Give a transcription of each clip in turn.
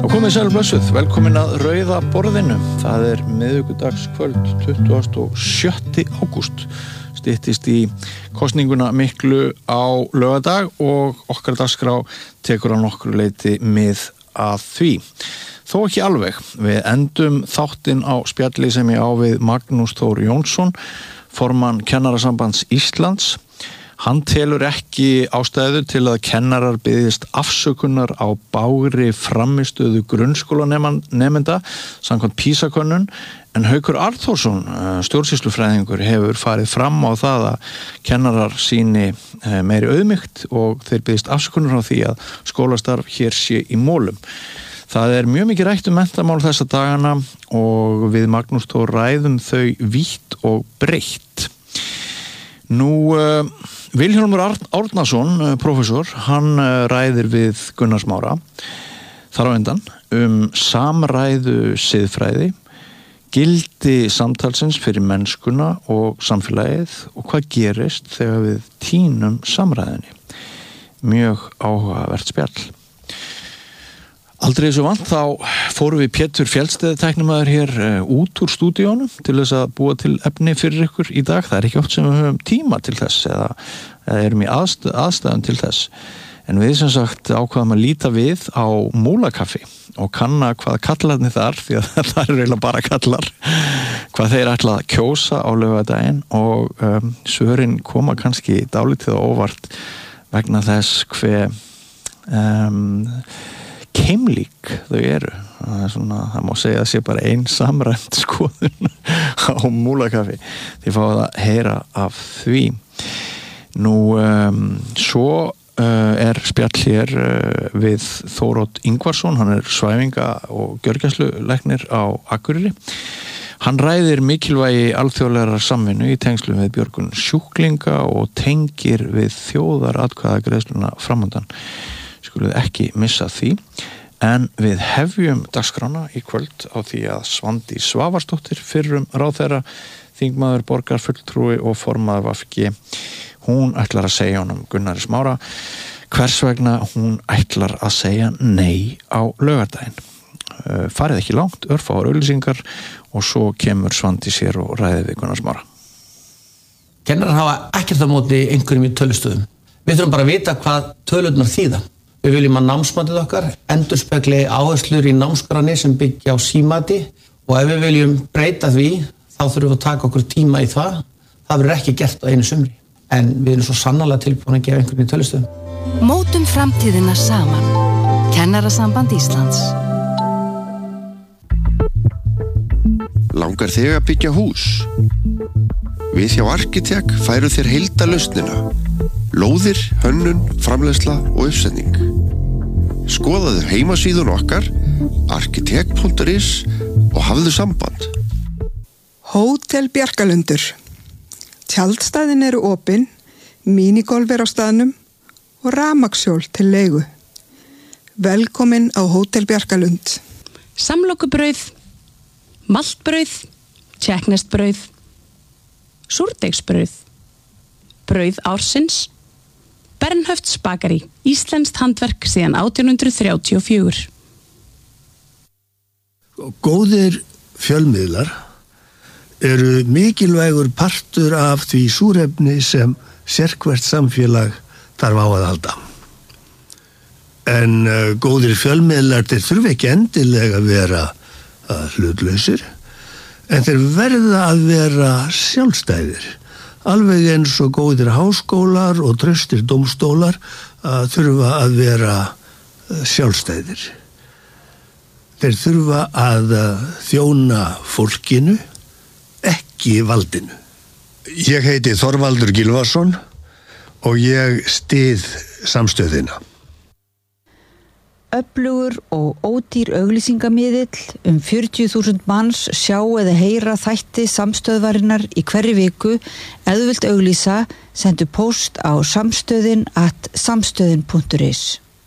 Og komið sæl blessuð, velkomin að Rauða borðinu. Það miðvikudagskvöld 27. ágúst. Styttist í kosninguna miklu á laugardag og okkar dagskrá tekur á nokkru leyti mið að því. Þó ekki alveg. Við endum þáttinn á spjalli sem ég á við Magnús Þór Jónsson, formann Kennarasambands Íslands. Hann telur ekki ástæðu til að kennarar biðjist afsökunar á bágri frammistöðu grunnskólanemenda samkvæmt PISA-könnun, en Haukur Arnþórsson, stjórnsýslufræðingur, hefur farið fram á það að kennarar sýni meiri auðmýkt og þeir biðjist afsökunar á því að skólastarf hér sé í mólum. Það mjög mikið rætt menntamál þessa dagana og við Magnús Þór ræðum þau vítt og breitt. Nú, Vilhjálmur Árnason, prófessor, hann ræðir við Gunnar Smára þar á undan samræðu siðfræði, gildi samtalsins fyrir mennskuna og samfélagið og hvað gerist þegar við tínum samræðinni. Mjög áhugavert spjall. Aldrei þessu vant þá fórum við Pétur Fjellsteð tæknimaður hér út úr stúdíónum til þess að búa til efni fyrir ykkur í dag. Það ekki oft sem við höfum tíma til þess eða erum í aðstæðum til þess. En við sem sagt ákvaðum að líta við á Múlakaffi og kanna hvað kallarnir þar, því að það eiginlega bara kallar, hvað þeir ætla að kjósa á laugardaginn og svörin koma kannski dálítið á óvart vegna þess hve keimlík þau eru. Það má segja að sé bara ein samræmt skoðun á Múlakaffi. Þið fáið að heyra af því. Nú, svo spjall hér við Þóródd Ingvarsson, hann svæfinga- og gjörgæslulæknir á Akureyri. Hann ræðir mikilvægi alþjóðlegrar samvinnu í tengslum við björgun sjúklinga og tengir við þjóðaratkvæðagreiðsluna framundan. Skulum ekki missa því, en við hefjum dagskrána í kvöld á því að Svandís Svavarsdóttir, fyrrum ráðherra, þingmaður, borgarfulltrúi og formaður VG, hún ætlar að segja honum Gunnari Smára hvers vegna hún ætlar að segja nei á laugardaginn. Farið ekki langt, örfáar auglýsingar og svo kemur Svandís hér og ræðir við Gunnar Smára. Kennarar hafa ekkert á móti einhverjum í tölustöðum. Við þurfum bara að vita hvað tölurnar þýða. Við viljum að námsmatið okkar endurspegli áherslur í námskránni sem byggja á símati og ef við viljum breyta því þá þurfum við að taka okkur tíma í það. Það verður ekki gert á einu sumri. En við erum svo sannarlega tilbúin að gefa einhvern í tölustöðum. Mótum framtíðina saman. Kennarasamband Íslands. Langar þig að byggja hús? Við hjá Arkitek færu þér heildarlausnina. Lóðir, hönnun, framleiðsla og uppsetning. Skoðaðu heimasíðun okkar, arkitek.is og hafðu samband. Hótel Bjarkalundur. Tjaldstæðin eru opin, mínigolf á staðnum og rafmagnshjól til leigu. Velkomin á Hótel Bjarkalund. Samlokubrauð, maltbrauð, tékkneskt-brauð, súrdeigsbrauð, brauð ársins, Bernhöfts bakari, íslenskt handverk síðan 1834. Góðir fjölmiðlar eru mikilvægur partur af því súrefni sem sérhvert samfélag þarf á að halda. En góðir fjölmiðlar þeir þurfa ekki endilega að vera hlutlausir, en þeir verða að vera sjálfstæðir. Alveg eins og góðir háskólar og traustir dómstólar þurfa að vera sjálfstæðir. Þeir þurfa að þjóna fólkinu, ekki valdinu. Ég heiti Þorvaldur Gylfason og ég styð samstöðina. Öflugur og ódýr auglýsingamiðill 40.000 manns sjá eða heyra þætti samstöðvarinnar í hverri viku. Ef þú vilt auglýsa, sendu post á samstöðin@samstöðin.is.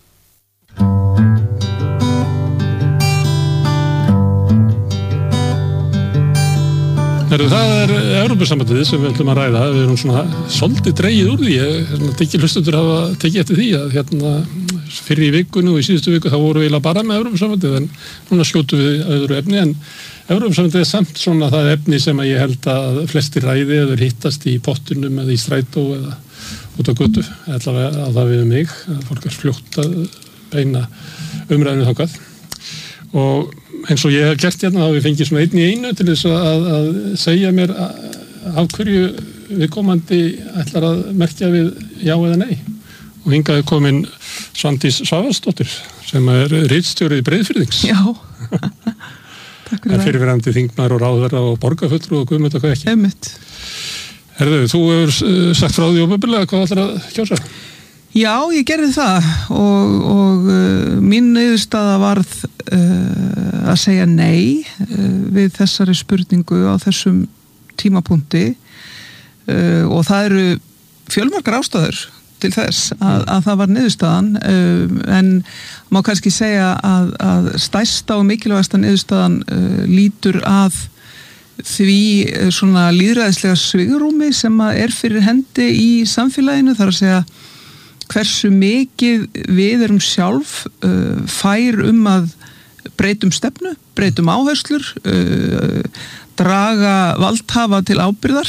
Það Evrópusambandið sem við ætlum að ræða. Við erum svona svolítið dregið úr því. Tekið hlustendur hafa tekið eftir því að fyrir í vikunni og í síðustu viku þá voru við eiginlega bara með Evrópusambandið en núna skjótum við öðru efni en Evrópusambandið samt svona það efni sem að ég held að flestir ræði eða hittast í pottunum eða í strætó eða út á götu, allavega að það við mig, að fólk fljótt að beina umræðinu þangað og eins og ég hef gert hérna þá ég fengið svona einn í einu til þess að segja mér af hverju viðkomandi ætlar að merkja við já eða nei og hingað komin Svandís Svavarsdóttir sem ritstjóri Breiðfirðings. Já, takk fyrir það. Fyrirverandi þingmaður og ráðherra og borgarfulltrúi og guðmund og hvað ekki. Einmitt. Herðu, þú hefur sagt frá því opinberlega hvað ætlar að kjósa? Já, ég gerði það og mín niðurstaða varð að segja nei við þessari spurningu á þessum tímapunkti og það eru fjölmargar ástæður til þess að það var niðurstaðan en má kannski segja að stærsta og mikilvægasta niðurstaðan lítur að því svona lýðræðislega svigrúmi sem fyrir hendi í samfélaginu, þar að segja hversu mikið við erum sjálf fær að breytum stefnu, breytum áherslur, draga valdhafa til ábyrgðar,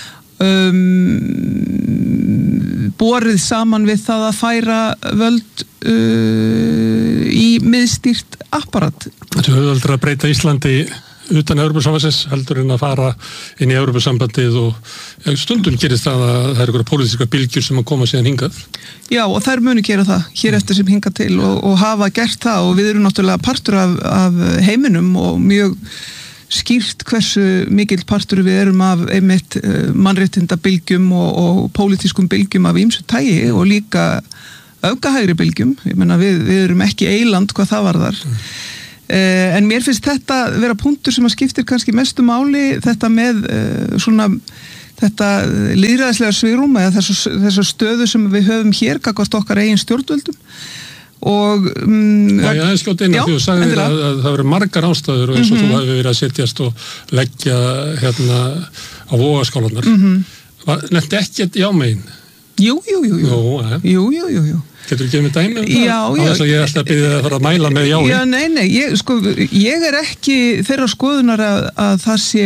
borið saman við það að færa völd í miðstýrt apparat. Þú hefur aldrei að breyta Íslandi utan Evrópusambandsins heldur en að fara inn í Evrópusambandið og stundum gerist það að það eru einhverja pólitískar bylgjur sem að koma síðan hingað. Já og þær munu gera það hér eftir sem hingað til og hafa gert það og við erum náttúrulega partur af heiminum og mjög skýrt hversu mikill partur við erum af einmitt mannréttinda bylgjum og pólitískum bylgjum af ýmsu tagi og líka öfgahægri bylgjum. Ég meina við erum ekki eyland hvað það varðar. En mér finnst þetta vera punktur sem að skiptir kannski mestu máli þetta með þetta lýðræðislega svigrúm eða þessa stöðu sem við höfum hér gagnvart okkar eigin stjórnvöldum og ég skjóti inn að þú sagðir að það verður margar ástæður og eins og þú hefur verið að setjast og leggja hérna á vogaskálanar nefndi ekkert jámegin? Jú. Getur þú gefið mig dæmi um það? Já. Á þess að ég ætla að byrja að fara að mæla með jái. Já, nei, ég ekki þeirra skoðunar að það sé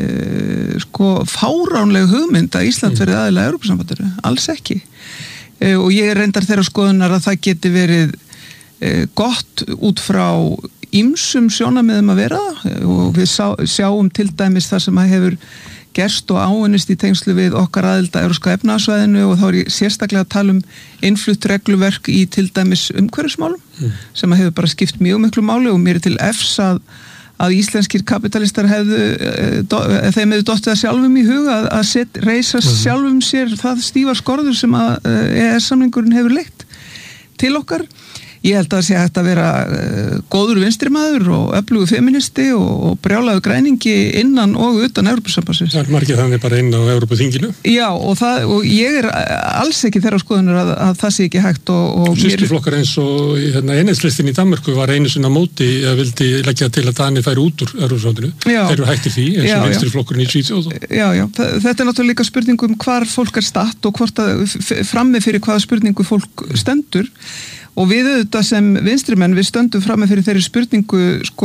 fáránleg hugmynd að Ísland verið aðilega að Evrópusambandinu, alls ekki. Og ég reyndar þeirra skoðunar að það geti verið gott út frá ýmsum sjónarmiðum að vera og við sjáum til dæmis það sem að hefur gerst og áunnist í tengslu við okkar aðild að Evrópska efnahagssvæðinu og þá ég sérstaklega að tala innflutt regluverk í til dæmis umhverfismálum sem hefur bara skipt mjög miklu máli og mér til efs að íslenskir kapitalistar þeim hefur dottið að sjálfum í hug að reisa sjálfum sér það stífa skorður sem að EES-samningurinn hefur leitt til okkar. Ég held að það sé hægt að vera góður vinstrimaður og öflugur feministi og brjálaður græningi innan og utan Evrópusambandsins. Það margir þannig bara inn á Evrópuþinginu. Já, og ég alls ekki þeirra skoðunar að það sé ekki hægt og systurflokkar eins og einhetslistin í Danmörku var einu sinna móti að vildi leggja til að Danir færi út úr Evrópusambandinu. Þeir eru hættir því eins og vinstriflokkurinn í Svíþjóð. Já, þetta náttúrulega líka spurning hvar fólk statt og hvort að frammi fyrir hvaða spurningu fólk stendur. Og við auðvitað sem vinstrimenn við stöndum fram með fyrir þeirri spurningu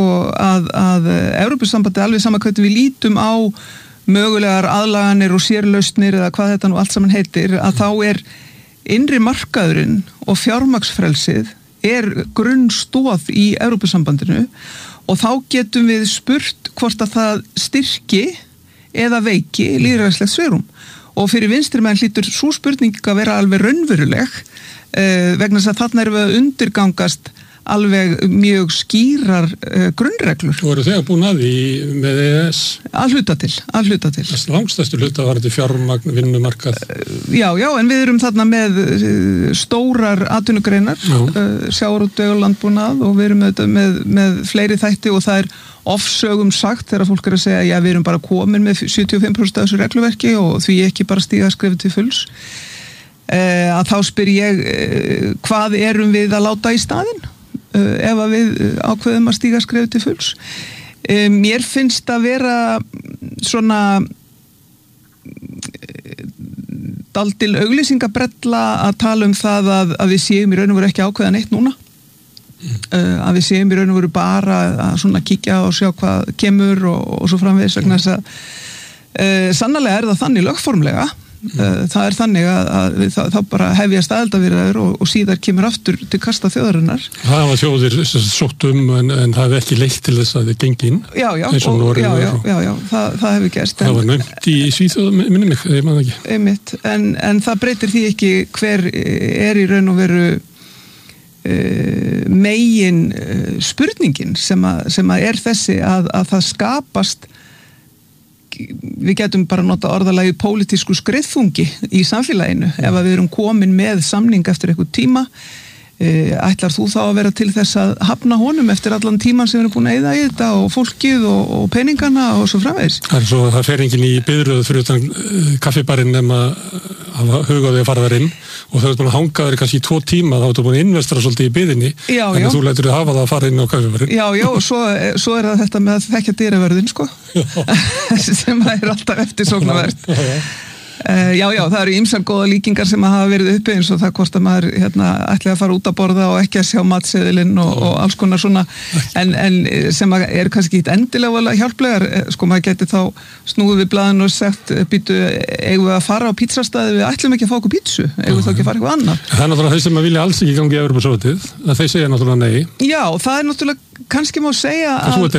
að Evrópusambandi alveg sama hvernig við lítum á mögulegar aðlaganir og sérlausnir eða hvað þetta nú allt saman heitir að þá innri markaðurinn og fjármagnsfrelsið grunnstóð í Evrópusambandinu og þá getum við spurt hvort að það styrki eða veiki lýðræðislegt svigrúm og fyrir vinstrimenn hlýtur sú spurning að vera alveg raunveruleg vegna þess að þarna erum við að undirgangast alveg mjög skýrar grunnreglur. Og eru þegar búin að því með EES? Að hluta til. Þess langstæstu hluta var þetta fjármagn, vinnumarkað? Já, en við erum þarna með stórar atvinnugreinar, sjávarútveg og landbúnað og við erum með fleiri þætti og það ofsögum sagt þegar fólk að segja já, við erum bara komin með 75% af þessu regluverki og því ekki bara stíga skrefið til fulls. Að þá spyr ég hvað erum við að láta í staðinn ef að við ákveðum að stíga skrefið til fulls. Mér finnst að vera svona daldil auglýsingabrella að tala það að við séum í raun og veru ekki ákveða neitt núna. Að við séum í raun og veru bara að svona kíkja og sjá hvað kemur og svo framvegis vegna þess að sannarlega það þannig lögformlega. Það þannig að þá bara hefjast aðildarviðræður og síðar kemur aftur til kasta þjóðarinnar. Það var þjóðir sótt en það hefði ekki leitt til þess að þið gengi inn. Já, það hefur gerst. Það var nefnt í Svíþjóð, minni mig, ég man ekki. Einmitt, en það breytir því ekki hver í raun og veru megin spurningin sem að þessi að það skapast. Við getum bara nota orðalagið pólitísku skriðþungi í samfélaginu ef að við erum komin með samning eftir eitthvað tíma. Ætlar þú þá að vera til þess að hafna honum eftir allan tíman sem við erum búin að eyða í þetta og fólkið og peningana og svo framvegis? Það fer enginn í biðröð fyrir utan kaffibarinn nema að huga þig að fara þar inn og þau eru búin að hanga þér kannski í 2 tíma þá ertu búin að investera svolítið í biðinni en þú lætur þig hafa það að fara inn á kaffibarinn. Já, og svo er það þetta með að þekkja dyravörðin sko sem er alltaf eftirsóknarvert. Já, það eru ýmsar góða líkingar sem hafa verið uppi eins og það hvort að maður ætli að fara út að borða og ekki að sjá matseðilinn og alls konar svona en sem er kannski ekki endilega hjálplegar, sko maður geti þá snúið við blaðinu og sagt býtu, eigum við að fara á pítsastæði við ætlum ekki að fá okkur pítsu, eigum við þá ekki að fara eitthvað annað. Það náttúrulega þeir sem vilja alls ekki gangi í Evrópusráðið, að þeir segja náttúrulega nei. Já, það náttúrulega kannski má segja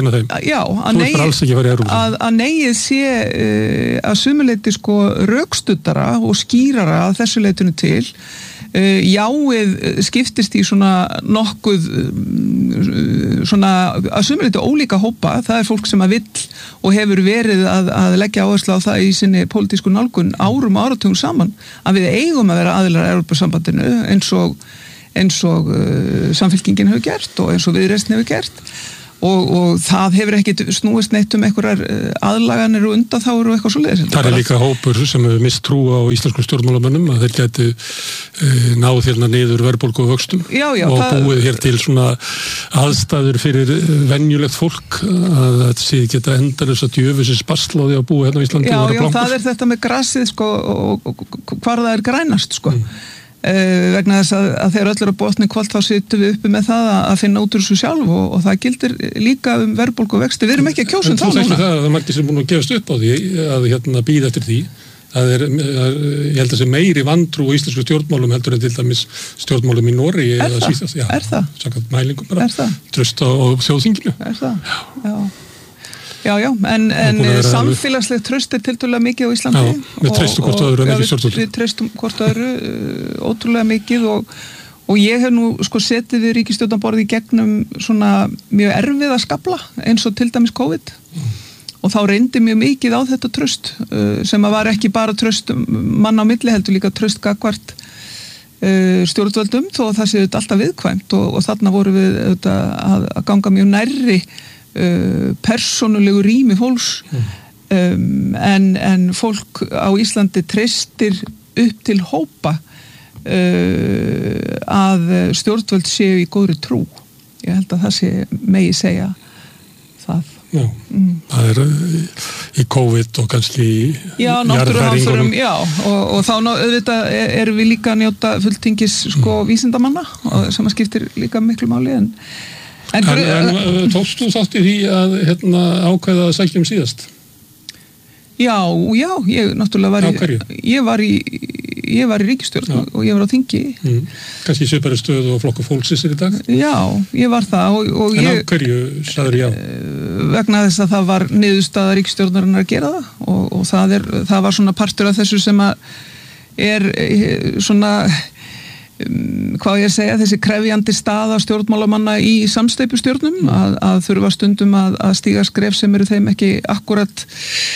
að neyið sé að sumuleyti sko rökstuddara og skýrara að þessu leitinu til. Jáið skiptist í svona nokkuð svona að sumuleyti ólíka hópa. Það er fólk sem að vill og hefur verið að leggja áherslu á það í sinni pólitísku nálgun árum og áratugum saman að við eigum að vera aðilar að Evrópusambandinu eins og Samfylkingin hefur gert og eins og Viðreisn hefur gert og það hefur ekkit snúist neitt einhverjar aðlaganir og undanþágur og eitthvað svoleiðis. Það er líka hópur sem hefur mist trú á íslenskum stjórnmálamönnum að þeir gætu náð hérna niður verðbólgu og vöxtum og búið hér til svona aðstæður fyrir venjulegt fólk að þetta geta endalaus að djöfusins basla á því að búa hérna á Íslandi og vera blankur. Það er þetta með grasið sko og hvar það er grænast sko. Vegna þess að þegar öll eru að botni kvöld þá sittum við uppi með það að finna út úr þessu sjálf og það gildir líka verðbólgu og vexti. Við erum ekki að kjósa um það núna. Það er margir sem búin að gefast upp á því að bíða eftir því. Ég held að sé meiri vantrú í íslensku stjórnmálum heldur en til dæmis stjórnmálum í Noregi eða Svíþjóð. Er það? Samkvæmt mælingum bara. Traust á þjóðþinginu. Er það? Já, en samfélagslegt traust er tiltölulega mikið á Íslandi. Já, við treystum hvort öðru en ekki stjórnvöldum. Við treystum hvort öðru ótrúlega mikið og ég hef nú sko setið við ríkisstjórnarborðið í gegnum svona mjög erfiða skafla eins og til dæmis COVID og þá reyndi mjög mikið á þetta traust sem að var ekki bara traust manna á milli heldur líka traust gagnvart stjórnvöldum þó að það séu alltaf viðkvæmt og þarna voru við að ganga mjög nærri persónulegu rými fólks en fólk á Íslandi treystir upp til hópa að stjórnvöld séu í góðri trú. Ég held að það sé megi segja það. Já, það er í COVID og kannski í jarðhræringunum. Já, og þá auðvitað erum við líka að njóta fulltingis sko vísindamanna sem að skiptir líka miklu máli en tókst þú þátt í því að ákveða að sækja síðast? Já, ég náttúrulega var í ríkisstjórn og ég var á þingi. Kannski svipari stöð og Flokkur fólksins í dag? Já, ég var það og en á hverju sagður já? Vegna þess að það var niðurstaða ríkisstjórnarinnar að gera það og það var svona partur af þessu sem að er svona hvað ég segja, þessi krefjandi staða stjórnmálamanna í samsteypustjórnum að þurfa stundum að stíga skref sem eru þeim ekki akkurat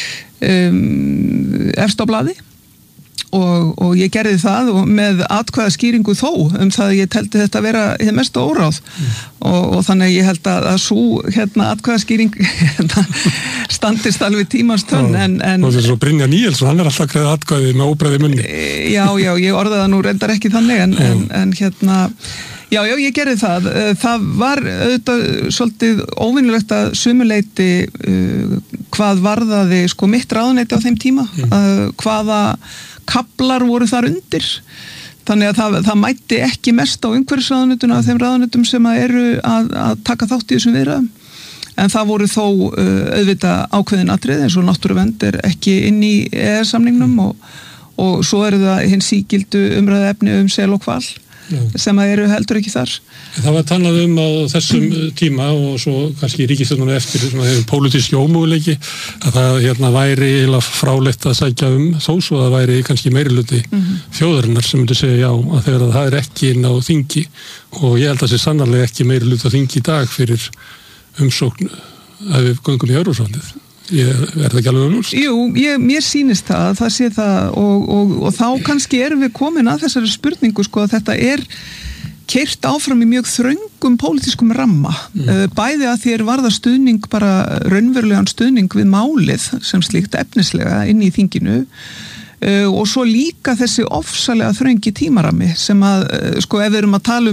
efst á blaði og ég gerði það og með atkvæðaskýringu þó það að ég teldi þetta að vera hið mestu óráð og þannig að ég held að svo atkvæðaskýring standist alveg tímans tönn en og þess að Brynja Níelsson, hann er alltaf greiða atkvæði með óbreiði munni. Já, ég orðaði það nú reyndar ekki þannig en Já, ég gerði það. Það var auðvitað svolítið óvinnulegt að sumuleyti hvað varðaði sko mitt ráðuneyti á þeim tíma, hvaða kaflar voru þar undir. Þannig að það mætti ekki mest á umhverfisráðuneytinu af þeim ráðuneytum sem eru að taka þátt í þessum viðræðum. En það voru þó auðvitað ákveðin atriði eins og náttúruvernd ekki inn í EES-samningnum og svo eru það hinn sígildu umræðu efni sel og hval sem eru heldur ekki þar. Það var talað á þessum tíma og svo kannski ríkisstjórnin eftir svona pólitíski ómöguleiki að það væri frálegt að sækja þó svo að væri kannski meirihluti þjóðarinnar sem myndi segja já að þegar það ekki inn á þingi og ég held að sé sannarlega ekki meirihluti á þingi í dag fyrir umsókn að við göngum í Evrópusambandið. Það ekki alveg lúst? Jú, mér sýnist það sé það og þá kannski erum við komin að þessari spurningu sko að þetta keyrt áfram í mjög þröngum pólitískum ramma. Bæði að þér varða stuðning bara raunverulegan stuðning við málið sem slíkt efnislega inn í þinginu og svo líka þessi ofsalega þröngi tímarami sem að, sko, ef við erum að tala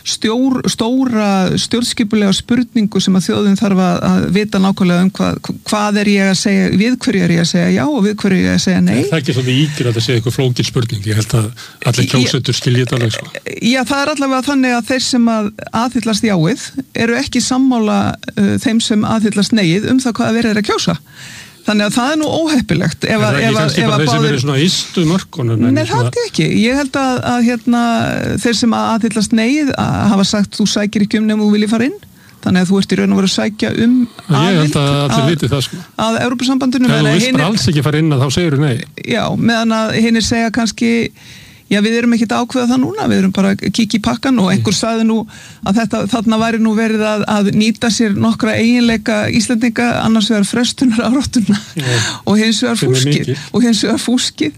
stóra stjórnskipulega spurningu sem að þjóðin þarf að vita nákvæmlega hvað ég að segja, við hverju ég að segja já og við hverju ég að segja nei. Það ekki svolítið ígjur að það segja eitthvað flókin spurning, ég held að allir kjósendur skilji þetta alveg, sko. Já, það allavega þannig að þeir sem aðhyllast jáið eru ekki sammála þeim sem aðhyllast neið það hvað verið að kjósa. Þannig að það nú óheppilegt ef það ekki kannski bara þeir sem eru svona ystu mörkunum? Nei, það held ég ekki. Ég held að þeir sem aðhyllast neið hafa sagt þú sækir ekki nema þú viljið fara inn. Þannig að þú ert í raun og veru að sækja ég held að allir viti það sko. Að Evrópusambandinu. Ef þú vilt bara alls ekki fara inn þá segir þú nei. Já, meðan að hinir segja kannski já, við erum ekkert að ákveða það núna, við erum bara að kíkja í pakkan og einhver sagði nú að þarna væri nú verið að nýta sér nokkra eiginleika Íslendinga, annars vegar frestunar áráttuna og hins vegar fúskið.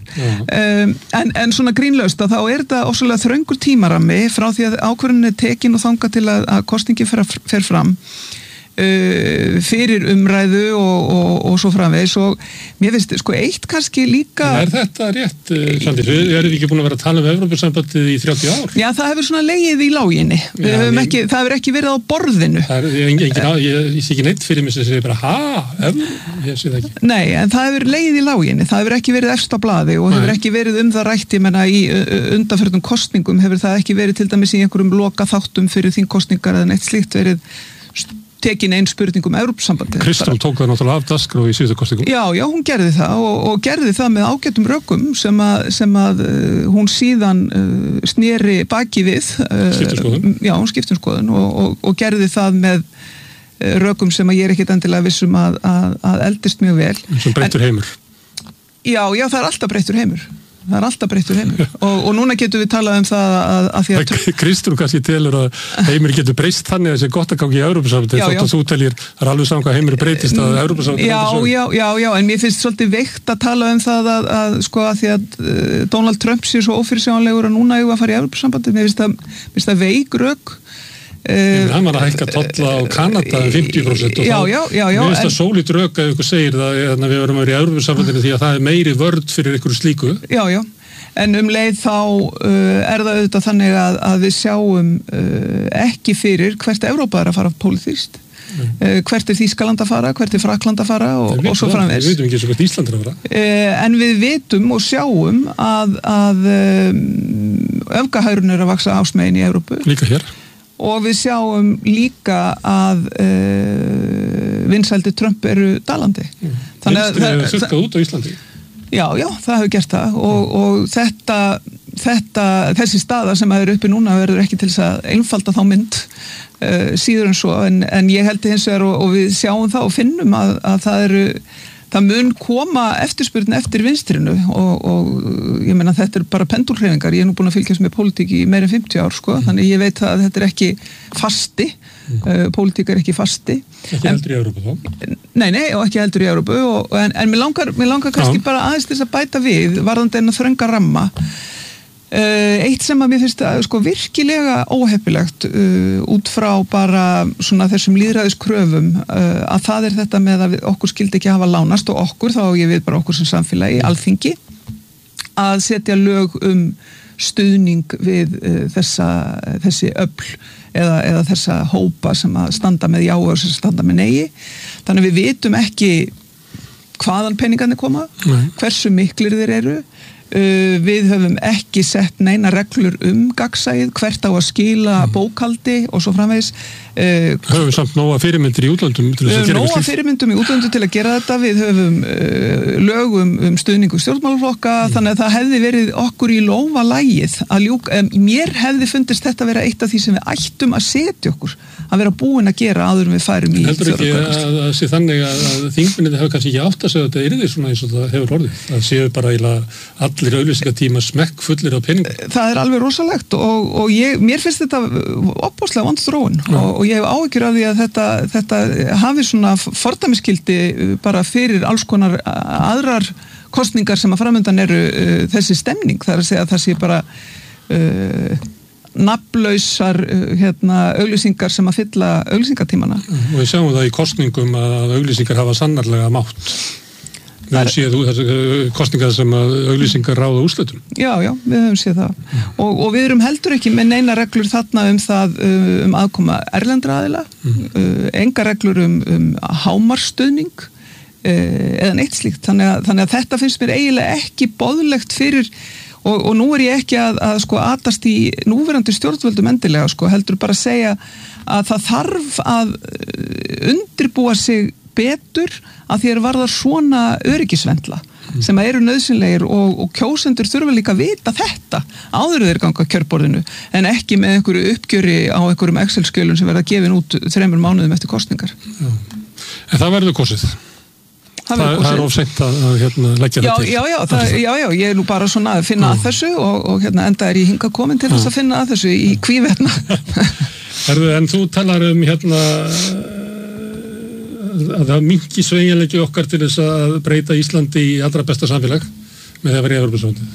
En svona grínlaust að þá þetta ósvalega þröngur tímarami frá því að ákvörðunin tekin og þangað til að kosningi fer fram. Fyrir umræðu og svo framvegis og mér finnst sko eitt kannski líka. En þetta rétt, Sandís, við erum ekki búin að vera að tala Evrópusambandið í 30 ár? Já, það hefur svona legið í láginni. Það hefur ekki verið á borðinu. Ég sé ekki neitt fyrir mig sem segir bara ég sé það ekki. Nei, en það hefur legið í láginni. Það hefur ekki verið efst á blaði og hefur ekki verið það rætt, ég menna í undanförnum kosningum hefur það ekki verið til dæmis í einhverjum loka þáttum fyrir þingkosningar eða neitt slíkt verið tekin einn spurning Evrópusambandið. Kristján tók það náttúrulega af dagskrá í síðustu kosningum. Já, hún gerði það og gerði það með ágætum rökum sem að hún síðan sneri baki við. Skiptum skoðun. Já, hún skiptum skoðun og gerði það með rökum sem að ég ekkert endilega vissum að eldist mjög vel. Sem breyttur heimur. Já, það alltaf breyttur heimur. Það alltaf breyttur heimur og núna getum við talað það að því að Kristján kannski telur að heimur getur breyst þannig að það sé gott að gangi í Evrópusambandið þótt að þú teljir það alveg saman hvað heimur breytist að Evrópusambandið. Já, en mér finnst svolítið veikt að tala það að sko að því að Donald Trump sé svo ófyrirsjáanlegur að núna eigum að fara í Evrópusambandið. Mér finnst það veik rök. Hann var að hækka tolla á Kanada 50% og mér finnst það sólít rök að ykkur segir það að við verum að vera í Evrópusambandinu því að það meiri vörð fyrir ykkur slíku. Já, en leið þá það auðvitað þannig að við sjáum ekki fyrir hvert Evrópa að fara pólitískt. Hvert Þýskaland að fara, hvert Frakkland að fara og svo framvegis. Við vitum ekki eins og hvert Ísland að fara. En við vitum og sjáum að öfgahærun að vaksa ásmegin í Evrópu. Líka hér. Og við sjáum líka að vinsældi Trump eru dalandi. Þannig að það hefur þurrkað út á Íslandi. Já, það hefur gert það og þessi staða sem er uppi núna verður ekki til þess að einfalda þá mynd síður en svo en ég held hins vegar og við sjáum það og finnum að það mun koma eftirspurn eftir vinstrinu og ég meina þetta er bara pendulhreyfingar, ég er nú búin að fylgjast með pólitík í meira en 50 ár sko, þannig ég veit að þetta er ekki fasti, pólitík er ekki fasti. Ekki heldur í Evrópu þá? Nei, og ekki heldur í Evrópu en mér langar kannski bara aðeins þess að bæta við varðandi en að þrönga ramma. Eitt sem að mér finnst sko virkilega óheppilegt út frá bara svona þessum lýðræðiskröfum að það er þetta með að okkur skildi ekki hafa lánast og okkur, þá ég við bara okkur sem samfélagi, Alþingi, að setja lög stuðning við þessi öfl eða þessa hópa sem að standa með já og sem standa með nei. Þannig að við vitum ekki hvaðan peningarnir koma, hversu miklir þeir eru. Við höfum ekki sett neina reglur gagnsæið, hvert á að skila bókhaldi og svo framvegis. Höfum samt nóga fyrirmyndir í útlöndum til þess að gera nóga fyrirmyndum í útlöndum til að gera þetta. Við höfum lögum ststuðningu stjórnmálaflokka, þannig að það hefði verið okkur í lófa lagið að ljúka. Mér hefði fundist þetta vera eitt af því sem við ættum að setja okkur, að vera búin að gera áður en við færum í heldur ekki að sé þannig að þingmennið hefur kannski ekki átt að segja að þetta yrði svona eins og það hefur orðið. Það séu bara allir auglýsingatíma smekk fullir af pening. Það alveg rosalegt og mér finnst þetta opaslega vond þróun og ég hef áhyggjur af því að þetta hafi svona fordæmisgildi bara fyrir alls konar aðrar kosningar sem að framöndan eru þessi stemning. Það að segja að það sé bara nafnlausar auglýsingar sem að fylla auglýsingatímana. Og við sjáum það í kosningum að auglýsingar hafa sannarlega mátt. Við séð þessi kosningar sem að auglýsingar ráða úrslitum. Já, við höfum séð það. Og við erum heldur ekki með neina reglur þarna það aðkoma erlendra aðila, enga reglur hámarstuðning eða neitt slíkt. Þannig að þetta finnst mér eiginlega ekki boðlegt fyrir. Og nú ég ekki að sko atast í núverandi stjórnvöldum endilega, sko, heldur bara að segja að það þarf að undirbúa sig betur að því varðar svona öryggisvendla sem eru nauðsynlegir og kjósendur þurfa líka að vita þetta áður þeir ganga kjörborðinu en ekki með einhverju uppgjöri á einhverjum Excel-skjölum sem verða gefin út 3 mánuðum eftir kosningar. En það verður kosið. Það er ofseint að leggja þetta til. Já, ég nú bara svona að finna að þessu og enda ég hingað komin til þess að finna að þessu í hvívetna. En þú talar að það minnki sveigjanleiki okkar til þess að breyta Íslandi í allra besta samfélag með því að vera í Evrópusambandið.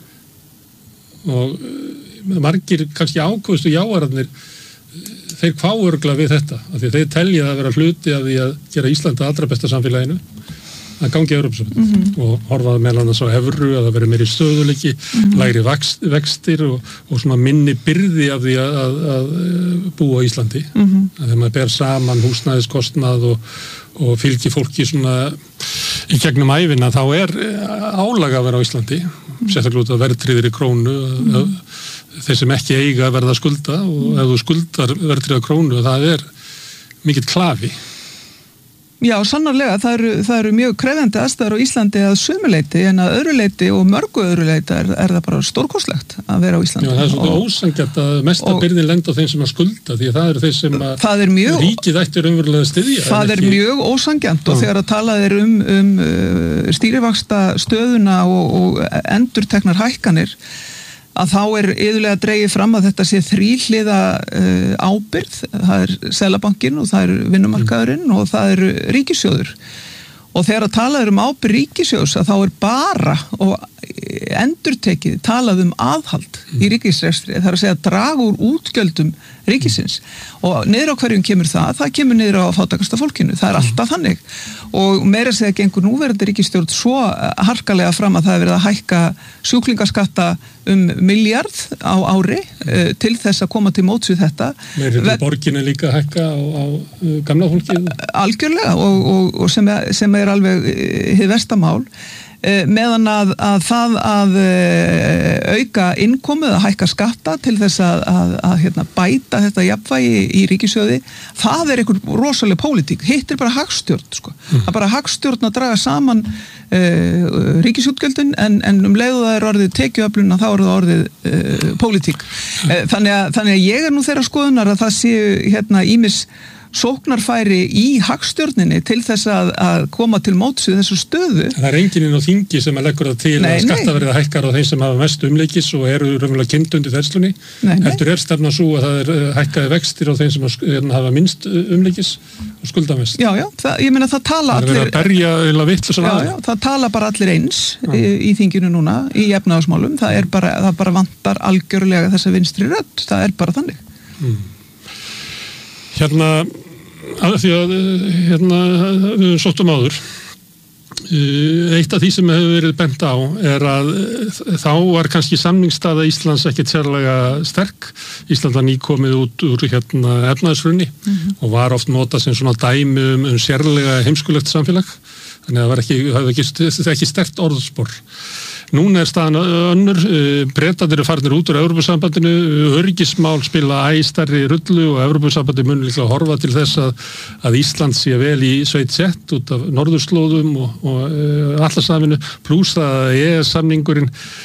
Og margir kannski ákvöðstu jáararnir þeir kváurgla við þetta af því þeir telja að vera hluti af því að gera Íslandi allra besta samfélaginu að gangi Evrópusambandið og horfaði meðal annars á evru að það veri meiri stöðuleiki, lægri vextir og svona minni byrði af því að búa á Íslandi. Þegar maður ber saman húsnæðiskostnað og fylgir fólki svona í gegnum ævina þá álag að vera á Íslandi, sérstaklega út af verðtryggðri krónu, þeir sem ekki eiga að verða að skulda og ef þú skuldar verðtryggða krónu það mikill klafi. Já, sannarlega, það eru mjög krefjandi aðstæður á Íslandi að sumuleyti en að öðru leyti og mörgu öðru leyti það bara stórkostlegt að vera á Íslandi. Já, það svolítið ósanngjarnt að mesta byrðin lenda á þeim sem að skulda því að það eru þeir sem að ríkið ætti raunverulega að styðja. Það mjög ósanngjarnt og þegar að talað stýrivaxta stöðuna og endurteknar hækkanir að þá iðulega dregið fram að þetta sé þríhliða ábyrgð, það Seðlabankinn og það vinnumarkaðurinn og það ríkissjóður og þegar að talað ábyrgð ríkissjóðs að þá bara og endurtekið talað aðhald í ríkisrekstri, það að segja að draga úr útgjöldum ríkisins og niður á hverjum kemur það kemur niður á fátækasta fólkinu, það alltaf þannig og meira segja gengur núverandi ríkisstjórn svo harkalega fram að það verið að hækka sjúklingaskatta milljarð á ári til þess að koma til móts við þetta. Meira borginni líka hækka á gamla fólkið? Algjörlega og sem alveg hið versta mál meðan að það að auka innkomið að hækka skatta til þess að bæta þetta jafnvægi í ríkissjóði það einhver rosaleg pólitík, hitt bara hagstjórn sko. Það bara hagstjórn að draga saman ríkisútgjöldin en leiðu það orðið tekjuöflun þá það orðið pólitík þannig að ég nú þeirra skoðunar að það séu ýmis sóknarfæri í hagstjórninni til þess að koma til móts við þessu stöðu. Það enginn inn á þingi sem leggur það til að skattaverðið hækkar á þeim sem hafa mest umleikis og eru raunverulega kynnt undir þenslunni. Heldur stefna svo að það hækkaði vextir á þeim sem hafa minnst umleikis og skulda mest. Já, ég meina það tala allir... Það verið að berja vitlausar aðra. Já, það tala bara allir eins í þinginu núna, í efnahagsmálum. Það bara vantar algjörlega þessa vinstri rödd. Það bara þannig. Af því að við sóttum áður Eitt af því sem hefur verið bent á að þá var kannski samningsstaða Íslands ekkert sérlega sterk. Ísland var nýkomið út úr efnahagshruni og var oft notað sem svona dæmi sérlega heimskulegt samfélag. Þannig að það var ekki sterkt orðspor. Núna staðan önnur, Bretarnir eru farnir út úr Evrópusambandinu, öryggismál spila stærri rullu og Evrópusambandið mun líklega horfa til þess að Ísland sé vel í sveit sett út af norðurslóðum og Atlantshafinu, pluss að EES-samningurinn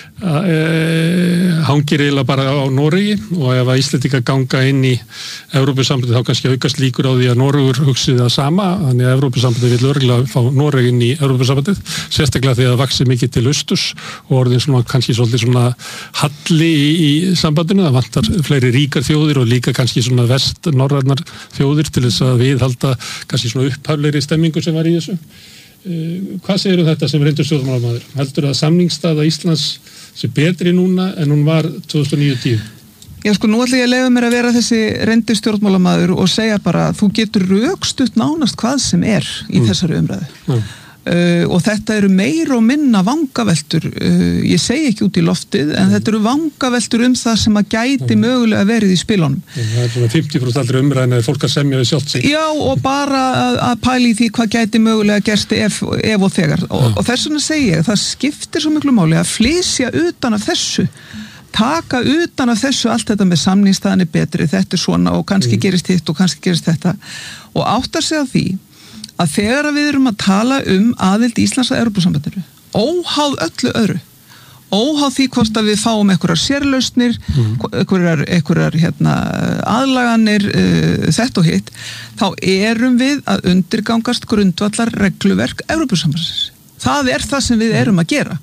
hangir eiginlega bara á Noregi og ef að Íslendingar ganga inn í Evrópusambandið þá kannski aukast líkur á því að Noregur hugsið það sama, þannig að Evrópusambandið vill örugglega fá Noreg inn í Evrópusambandið, sérstaklega því að það vaxi mikið til austurs og orðin svona kannski svolítið svona halli í sambandinu, það vantar fleiri ríkar þjóðir og líka kannski svona vestnorrænar þjóðir til þess að viðhalda kannski svona upphaflegri stemmingu sem var í þessu. Hvað segir þetta sem reyndur stjórnmálamaður? Heldur að samningsstaða Íslands sé betri núna en hún var 2009-10? Já, sko, nú ætla ég að leyfa mér að vera þessi reyndur stjórnmálamaður og segja bara að þú getur rökstutt nánast hvað sem er í þessari umræðu. Og þetta eru meir og minna vangaveltur, ég segi ekki út í loftið, en þetta eru vangaveltur það sem að gæti mögulega verið í spilunum. Það er svona 50% aldrei umræðin að fólk að semja við sjálft sig. Já, og bara að pæla í því hvað gæti mögulega gerst ef og þegar. Og þess vegna segi ég, það skiptir svo miklu máli að flysja utan af þessu, taka utan af þessu allt þetta með samningsstaðan betri, þetta svona og kannski gerist hitt og kannski gerist þetta og áttar sig á því að þegar við erum að tala aðild Íslands að Evrópusambandinu, óháð öllu öðru, óháð því hvort að við fáum einhverjar sérlausnir, einhverjar aðlaganir, þetta og hitt, þá erum við að undirgangast grundvallar regluverk Evrópusambandsins. Það er það sem við erum að gera.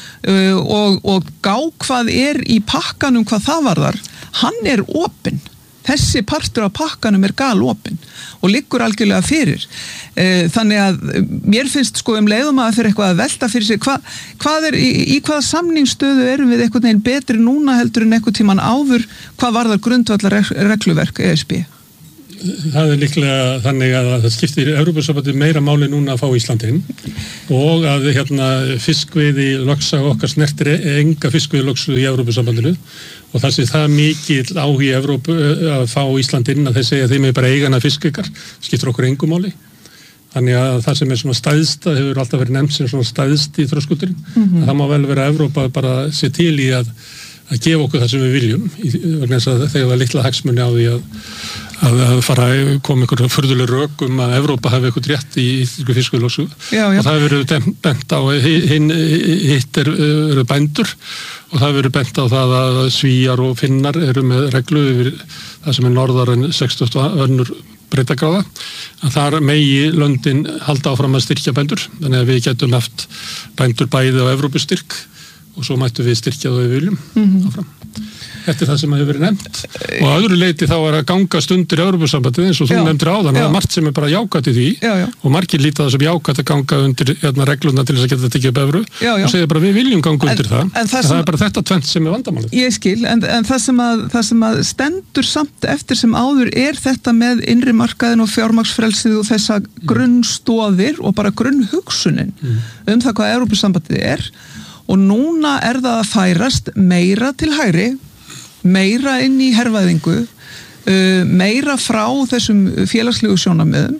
Og gá hvað í pakkanum hvað það varðar, hann er opinn. Þessi partur af pakkanum er galopinn og liggur algjörlega fyrir. Þannig að mér finnst sko leiðum að fyrir eitthvað að velta fyrir sig hvað í hvaða samningsstöðu erum við einhvern veginn betri núna heldur en einhvern tíman áður hvað varðar grundvallar regluverk ESB. Það líklega þannig að það skiptir Evrópusambandið meira máli núna að fá Íslandi inn og að fiskveiði lögsa okkar snertir enga fiskveiðilögsu í Evrópusambandinu og það sé það mikill áhugi Evrópu að fá Íslandi inn að þeir segja að þeim er bara eigana fiskveikar, skiptir okkur engu máli. Þannig að það sem er svona stæðst, það hefur alltaf verið nefnt sem svona stæðst í þröskuldurinn, það má vel vera Evrópa bara sé til í að gefa okkur það sem við viljum vegna þess að þegar það litla hagsmuni á því að fara að koma einhverja furðuleg rök að Evrópa hafi eitthvað rétt í íslensku fiskveiðilögsu og það hefur verið bent á hitt eru bændur og það hefur verið bent á það að Svíar og Finnar eru með reglu yfir það sem er norðar en 60 önnur breiddargráða að þar megi löndin halda áfram að styrkja bændur þannig að við getum haft bændur bæði á Evrópustyrk og svo mættum við styrkja það við viljum áfram. Þetta er það sem hefur verið nefnt og að öðru leiti þá að gangast undir Evrópusambandið eins og þú nefndir áðan það er margt sem er bara jákvætt í því og margir líta það sem jákvætt að ganga undir regluna til þess að geta þetta tekið upp evru og segja bara við viljum ganga undir það en það er bara þetta tvennt sem er vandamálið. Ég skil, en það sem að stendur samt eftir sem áður er þetta með innri markaðin og fjármagnsfrelsið og þessa grunnstoðir og bara grunnhugsunin það hvað Evrópusambandið er og núna er það að færast meira til hægri meira inn í hervæðingu, meira frá þessum félagslegu sjónarmiðum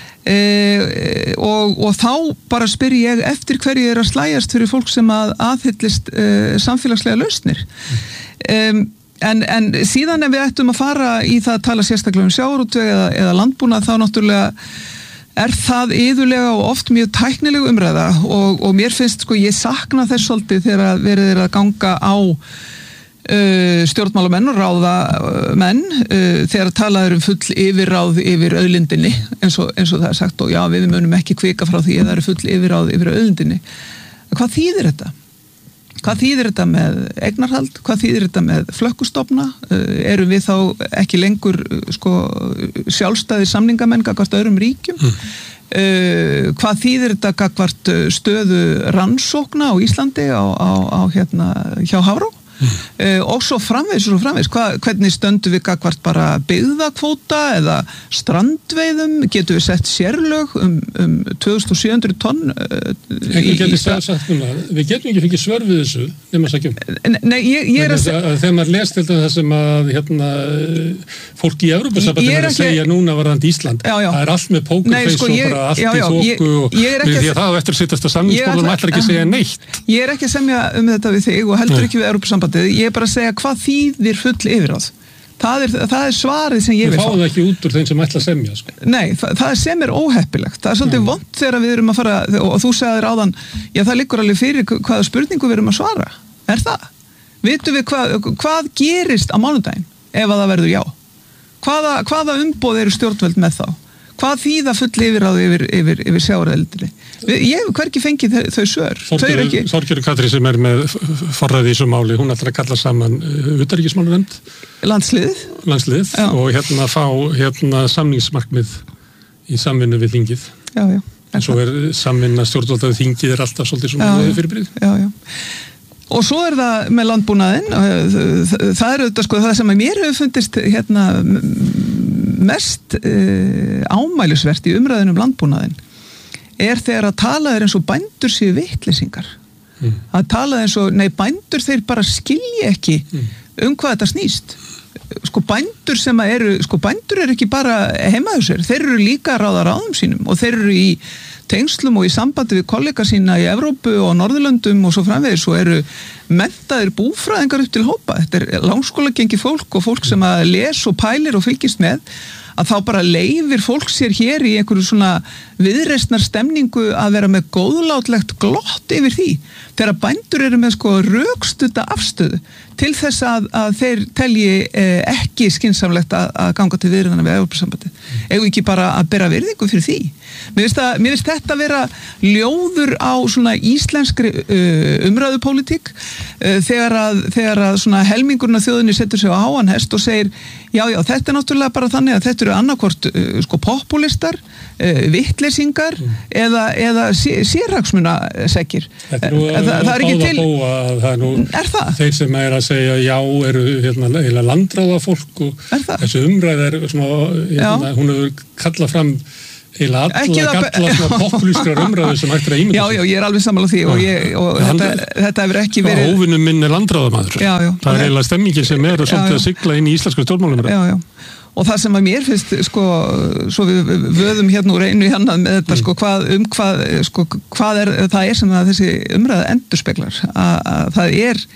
og þá bara spyr ég eftir hverju er að slægjast fyrir fólk sem aðhyllist samfélagslega lausnir. En síðan ef við ættum að fara í það að tala sérstaklega sjávarútveg eða landbúnað þá náttúrulega er það iðulega og oft mjög tæknileg umræða og mér finnst sko ég sakna þess svolítið þegar verið að ganga á stjórnmálamenn og ráðamenn þegar talaður full yfirráð yfir auðlindinni eins og það er sagt og já við munum ekki kvika frá því að það eru full yfirráð yfir auðlindinni. Hvað þýðir þetta? Hvað þýðir þetta með eignarhald? Hvað þýðir þetta með flökkustofna? Erum við þá ekki lengur sko sjálfstæðir samningamenn gagnvart öðrum ríkjum? Hvað þýðir þetta gagnvart stöðu rannsókna á Íslandi hjá Hafró? og svo framvegis hvernig stöndum við gagnvart bara byggðakvóta eða strandveiðum, getum við sett sérlög 2700 tonn við getum ekki fengið svör við þessu nema sækjum. Nei, ég er að þegar maður lest til það sem að fólk í Evrópusambandinu er að segja núna varðandi Ísland, það er allt með pókerfeis og bara allt í þoku og því að það á eftir að sittast að samningsborðum ætlar ekki að segja neitt. Ég er ekki að semja þetta við þig og heldur ekki við Evrópusambandið, ég er bara að segja hvað þýðir full yfirráð. Það er svarið sem ég vil fá. Við fáum það ekki út úr þeim sem ætla að semja, sko. Nei, það sem er óheppilegt. Það er svolítið vont þegar við erum að fara, og þú segðir áðan, já það liggur alveg fyrir hvaða spurningu við erum að svara. Er það? Vitum við hvað gerist á mánudaginn ef að það verður já? Hvaða umboð eru stjórnvöld með þá? Hvað þýða full yfirráð yfir sjávarauðlindinni? Ég hef hvergi fengið þau svör. Þorgerður Katrín sem er með forræði í þessu máli, hún ætlar að kalla saman utanríkismálanefnd. Landsliðið og fá samningsmarkmið í samvinnu við þingið. Já. En svo er samvinna stjórnvalda við þingið alltaf svolítið svona fyrirbrigði. Já. Og svo er það með landbúnaðinn, það er auðvitað sko það sem að mér hefur fundist mest ámælisvert í umræðinu landbúnaðinn er þegar að tala eins og bændur séu vitleysingar. Að tala eins og, bændur þeir bara skilja ekki hvað þetta snýst. Sko bændur sem eru, bændur eru ekki bara heimaðusir, þeir eru líka að ráða ráðum sínum og þeir eru í tengslum og í sambandi við kollega sína í Evrópu og Norðurlöndum og svo framvegis og eru menntaðir búfræðingar upp til hópa. Þetta er langskólagengi fólk og fólk sem að les og pælir og fylgist með, að þá bara leyfir fólk sér hér í einhverju svona viðreisnar stemningu að vera með góðlátlegt glott yfir því. Þegar bændur eru með rökstudda afstöðu til þess að þeir telji ekki skynsamlegt að ganga til viðræðna við Evrópusambandið. Eigum ekki bara að bera virðingu fyrir því. Mér finnst þetta vera ljóður á svona íslenskri umræðupólitík þegar að svona helmingurinn af þjóðinni setur sig á háan hest og segir já, þetta er náttúrulega bara þannig að þetta eru annarkvort populistar, vitleysingar eða sérhagsmunaseggir. Það er ekki til. Er það? Þeir sem er að segja já eru landráða fólk og þessu umræð er svona, hún hefur kallað fram eða alla populískrar umræðu sem hægt er að ímynda sig. Já, ég er alveg sammála því og þetta hefur ekki verið. Óvinnum minn er landráðamaður. Það er eiginlega stemmingin sem er svolítið að sigla inn í íslensku stjórnmálum. Já. Og það sem að mér finnst, svo við vöðum hérna úr einu í annað með þetta, hvað er það sem þessi umræða endurspeglar. Að það er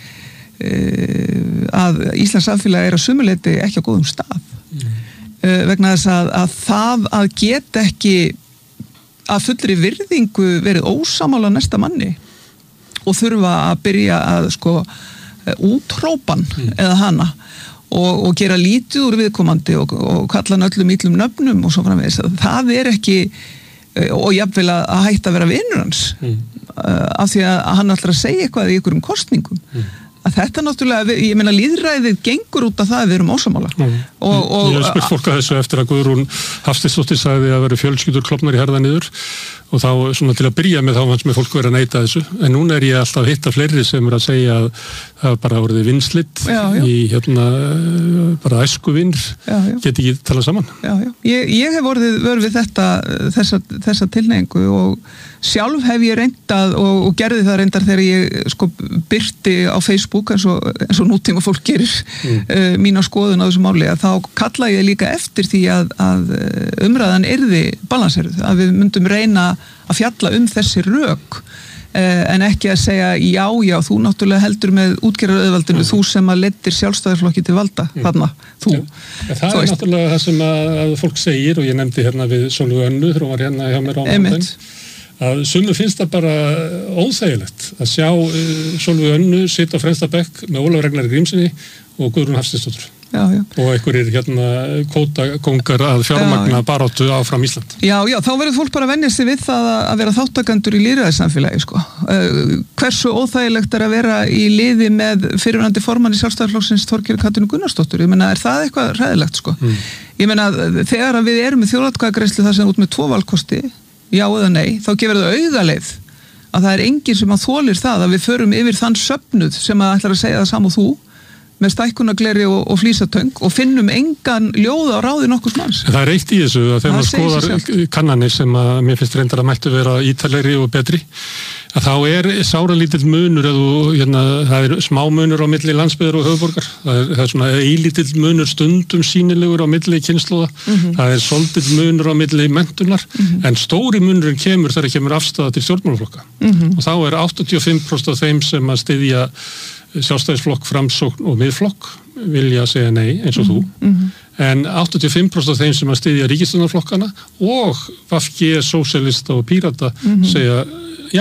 að Íslands samfélag er að sumuleyti ekki á góðum stað. Vegna þess að það að geta ekki að fullri virðingu verið ósamála næsta manni og þurfa að byrja að útrópan eða hana og gera lítið úr viðkomandi og kalla hann öllum illum nöfnum og svo framvegis. Það er ekki, og jafnvel að hætta að vera vinur hans af því að hann ætlar að segja eitthvað í einhverjum kosningum. Að þetta náttúrulega, ég meina lýðræðið gengur út af það að við erum ósamála. Ég hef spurt fólk að þessu eftir að Guðrún Hafsteinsdóttir sagði að veru fjölskyldur klofnar í herða niður og þá svona til að byrja með þá fannst með fólk verið að neita þessu. En núna er ég alltaf að hitta fleiri sem er að segja að það bara orðið vinslitt í bara æskuvinr, geti ekki talað saman. Ég hef orðið vör við þessa tilhneigingu og sjálf hef ég reyndað og gerði það reyndar þegar ég birti á Facebook eins og nútíma fólk gerir mína skoðun á þessu máli að þá kalla ég líka eftir því að umræðan yrði balanseruð, að við myndum reyna að fjalla þessi rök en ekki að segja já, þú náttúrulega heldur með útgerðarauðvaldinu, þú sem að leiddir sjálfstæðarflokki til valda, þarna, þú. Það er náttúrulega það sem að fólk segir og ég nefndi hérna við Sólveigu Önnu þegar hún var hérna hjá mér á mándaginn. Að sumum finnst það bara óþægilegt að sjá Sólveigu Önnu sitja á fremsta bekk með Ólafur Ragnari Grímssyni og Guðrún Hafsteinsdóttur. Og einhverjir kvótakongar að fjármagna baráttu áfram Ísland. Já, þá verður fólk bara að venja sig við það að vera þáttakendur í lýðræðissamfélagi, Hversu óþægilegt er að vera í liði með fyrrverandi formanni Sjálfstæðisflokksins Þorgerðar Katrínu Gunnarsdóttur? Ég meina, er það eitthvað hræðilegt, Ég meina, þegar við erum með þjóðatkvæðagreiðslu þar sem út með 2 valkosti, já eða nei, þá gefur það augaleið að það enginn sem að þolir það að við förum yfir þann söfnuð sem að ætlar að segja það saman þú með stækkunagleri og flísatöng og finnum engan ljóð á ráði nokkurs manns. Það er eitt í þessu að þegar maður skoðar kannanir sem að mér finnst reyndar að mættu vera ítalegri og betri, að þá sáralítill munur það smá munur á milli landsbyggðar og höfuðborgar, það er svona eilítill munur stundum sýnilegur á milli kynslóða, það svolítill munur á milli menntunar, en stóri munurinn kemur þegar kemur afstaða til stjórnmálaflokka og þá 85% af þeim sem að styðja Sjálfstæðisflokk, Framsókn og Miðflokk vilja segja nei eins og þú en 85% af þeim sem að styðja ríkisstjórnarflokkana og VG, Sósíalista og Pírata segja já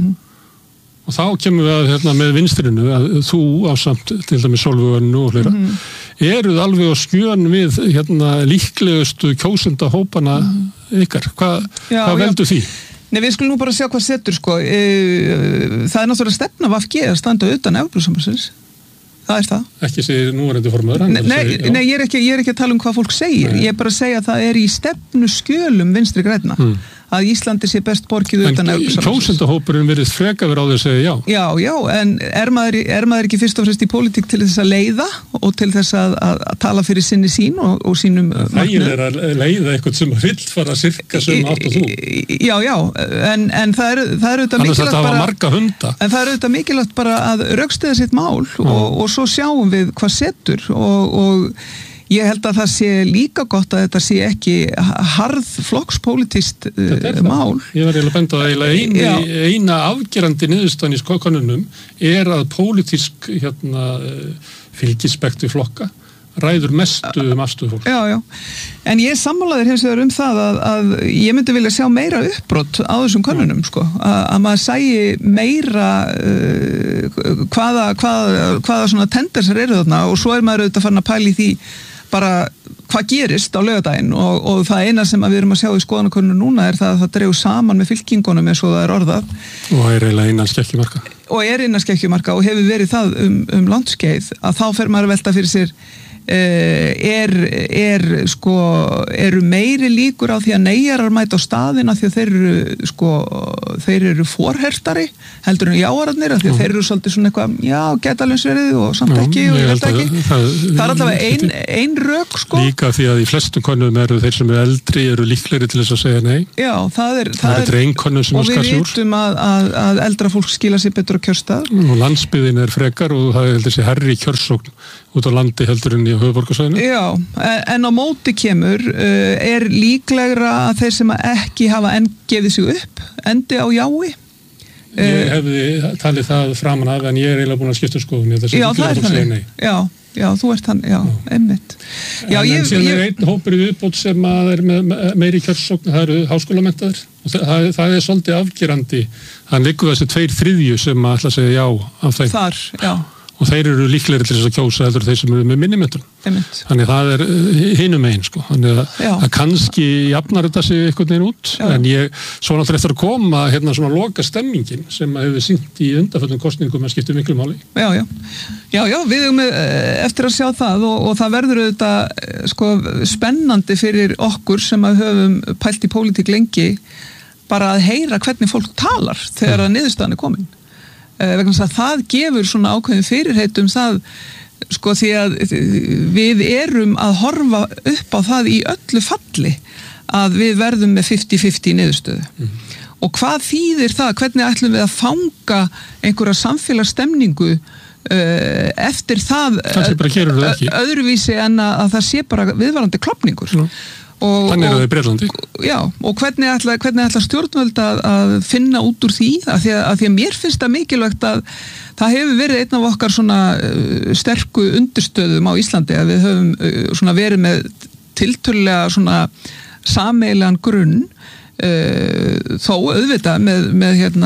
og þá kemur við með vinstrinu að þú ásamt til dæmis Sólveigu og fleira eruð alveg á skjön við líklegustu kjósendahópana ykkar, hvað veldur því? Nei, við skulum nú bara sjá hvað setur sko. Það náttúrulega stefna VG að standa utan Evrópusambandsins. Það það. Ekki segir núverandi formöður. Nei, ég er ekki að tala um hvað fólk segir. Ég er bara að segja að það í stefnu skjölum Vinstri grænna. Að Íslandi sé best borgið utan Evrópusambandsins. En kjósendahópurinn virðist freka verið á því að segja já. Já, en er maður ekki fyrst og fremst í pólitík til þess að leiða og til þess að tala fyrir sinni sín og sínum markmiðum? Það að leiða eitthvað sem vill fara sirka sem átt og þú. Já, en það er auðvitað mikilvægt bara... marga hunda. En það er auðvitað mikilvægt bara að rökstyðja sitt mál og svo sjáum við hvað setur og ég held að það sé líka gott að þetta sé ekki harð flokkspolítist mál. Ég var eiginlega að benda að eina afgerandi niðurstaðan í könnunum að pólitísk fylgispekt við flokka ræður mestu afstöðu fólk. Já. En ég sammálaðir hins vegar það að ég myndi vilja sjá meira uppbrot á þessum könnunum, sko. Að maður sæi meira hvaða svona tendersar eru þarna og svo maður auðvitað farin að pæla í því bara hvað gerist á laugardaginn og það eina sem við erum að sjá í skoðanakönnunum núna það að það dregur saman með fylkingunum eins og það orðað. Og eiginlega innan skekkjumarka. Innan skekkjumarka og hefur verið það landskeið að þá fer maður að velta fyrir sér eru meiri líkur á því að neyjarar mæta á staðina því að þeir eru forhertari heldur en jáararnir af því að þeir eru svolítið svona eitthvað gætalaunsverið og samt ekki og ég veit ekki það er allavega ein rök líka því að í flestum könnum eru þeir sem eru eldri eru líklegri til þess að segja nei það er drengkönnum sem og við vitum að eldra fólk skila sér betur á kjörstað og landsbyggðin frekar og það heldur sér herri kjörsókn út á landi heldur en í höfuðborgarsvæðinu. Já, en á móti kemur líklegra að þeir sem ekki hafa enn gefið sig upp endi á jái. Ég hefði talið það framan af en ég eiginlega búin að skipta skoðun. Já, það þannig. Já, þú ert hann, einmitt. En síðan einn hópur í viðbót sem með meiri kjörsókn, það eru háskólamenntaðir og það svolítið afgerandi. Það liggur þessi 2/3 sem ætla að segja já af þeim. Þar, já. Og þeir eru líklegri til þess að kjósa heldur þeir sem eru með minni menntun. Þannig það hinum einn sko. Þannig að kannski jafnar þetta sig einhvern veginn út en svo náttúrulega eftir að koma svona loka stemmingin sem hefur sýnt í undanförnum kosningum að skipta miklu máli. Já, við höfum eftir að sjá það og það verður auðvitað spennandi fyrir okkur sem að höfum pælt í pólitík lengi bara að heyra hvernig fólk talar þegar að niðurstaðan komin. Vegna þess að það gefur svona ákveðin fyrirheit það því að við erum að horfa upp á það í öllu falli að við verðum með 50-50 niðurstöðu og hvað þýðir það, hvernig ætlum við að fanga einhverja samfélagsstemningu eftir það öðruvísi en að það sé bara viðvarandi klofningur Þannig eru þau í Bretlandi. Já, og hvernig ætla stjórnvöld að finna út úr því að því að mér finnst það mikilvægt að það hefur verið einn af okkar svona sterku undirstöðum á Íslandi að við höfum svona verið með tiltölulega svona sameiginlegan grunn þó auðvitað með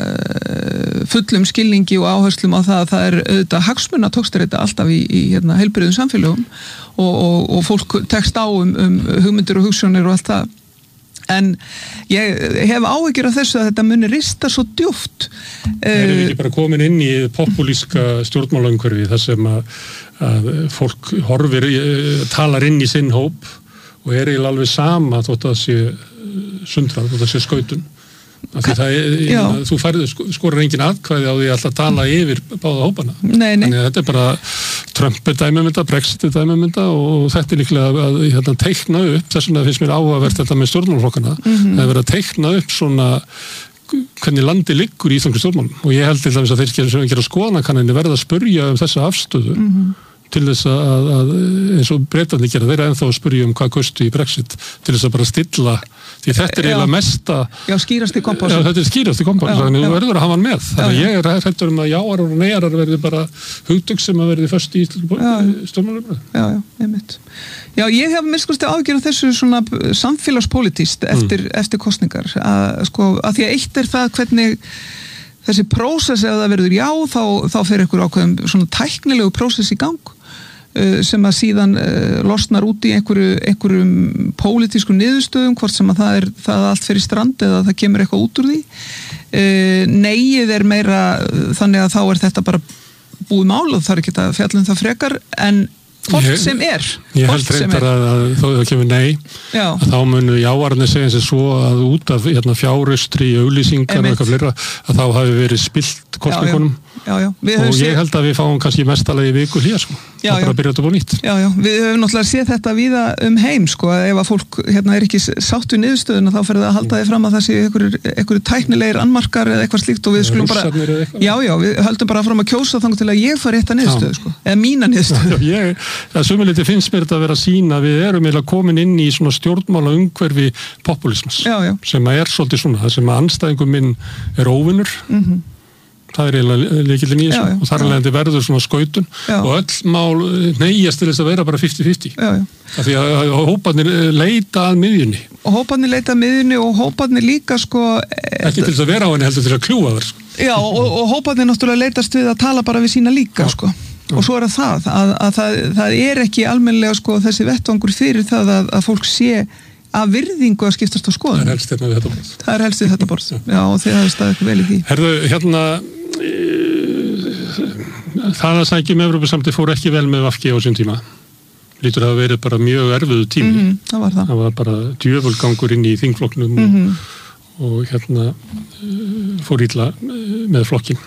fullum skilningi og áherslum á það að það auðvitað hagsmuna tókstreita alltaf í heilbrigðum samfélögum og fólk tekst á hugmyndir og hugsjónir og allt það en ég hef áhyggjur af þessu að þetta muni rista svo djúpt Erum við ekki bara komin inn í populíska stjórnmálaumhverfi þar sem að fólk talar inn í sinn hóp og eiginlega alveg sama þótt að sé sundrað, þótt að sé skautun Þú skorar engin atkvæði á því alltaf að tala yfir báða hópana. Nei. Þannig að þetta bara Trump dæmimynda, Brexit dæmimynda og þetta líklega að teikna upp, þess vegna finnst mér áhugavert þetta með stjórnmálaflokkana, það er verið að teikna upp svona hvernig landi liggur í íslensku stjórnmálum og ég held til dæmis að þeir sem gera skoðanakannanir verða að spurja þessa afstöðu til þess að eins og Bretarnir gera, þeir ennþá að spurja hvað kostu í Brexit til þess að bara stilla því þetta eiginlega mesta skýrast í kompásin. Þetta skýrast í kompásin, þannig þú verður að hafa hann með þannig ég hræddur að jáar og neiarar verði bara hugtök sem að verði föst í stjórnmálum. Einmitt. Já, ég hef minnst ágjörð þessu svona samfélagspolítískt eftir kosningar að því að eitt það hvernig þessi prósess ef það verður já þá fer einhver ákveðum svona tæknilegu prósess í gang sem að síðan losnar út í einhverjum pólitískum niðurstöðum hvort sem að það allt fer í strand eða það kemur eitthvað út úr því. Neið meira þannig að þá þetta bara búið mál og það ekki að fjalla það frekar en hvort sem Ég held reyndar að þó það kemur nei að þá munu jáarnir segja eins og svo að út af fjárustri, auglýsingar og eitthvað fleira að þá hafi verið spillt kosningunum og ég held að við fáum kannski mestalagi viku hlýja það bara byrja þetta búið nýtt. Við höfum náttúrulega séð þetta víða heim ef að fólk ekki sátt við niðurstöðuna þá fer það að halda því fram að það sé einhverju tæknilegir annmarkar eða eitthvað slíkt og við skulum bara við höldum bara fram að kjósa þannig til að ég fari rétta niðurstöðu eða mína niðurstöðu. Það sumuliti finnst mér þetta að vera að sína við erum eiginlega komin inn í svona stjórnmála umhverfi populismas sem að svolítið svona, það sem að andstæðingum minn óvinnur það eiginlega lykillinn í þessu og þar alveg verður svona skautun og öll mál neyjast til þess að vera bara 50-50 af því að hóparnir leita að miðjunni og hóparnir líka ekki til þess að vera á henni heldur til að kljúa þar og hóparnir náttúrulega leitast við að tala bara við sína líka og svo að það ekki almennilega þessi vettvangur fyrir það að fólk sé að virðingu að skiptast á skoðun. Það helst við þetta borð. Það helst við þetta borð. Já, og þið hafið staðið eitthvað vel í því. Herðu, það að sækjum Evrópusamtið fór ekki vel með VG á sín tíma. Lítur að hafa verið bara mjög erfiðu tími. Það var það. Það var bara djöfulgangur inn í þingflokknum og fór illa með flokkin.